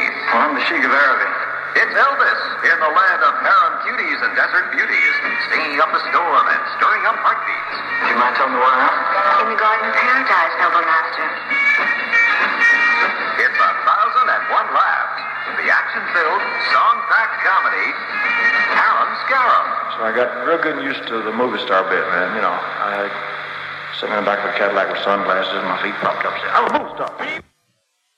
Well, I'm the Che Guevara of it. It's Elvis in the land of harem cuties and desert beauties, stinging up a storm and stirring up heartbeats. Do you mind telling me where I am? In the Garden of Paradise, noble master. It's 1,001 Laughs, the action-filled, song-packed comedy, Harem Scarum. So I got real good used to the movie star bit, man. You know, I sitting in the back of a Cadillac with sunglasses and my feet propped up saying, I'm a movie star.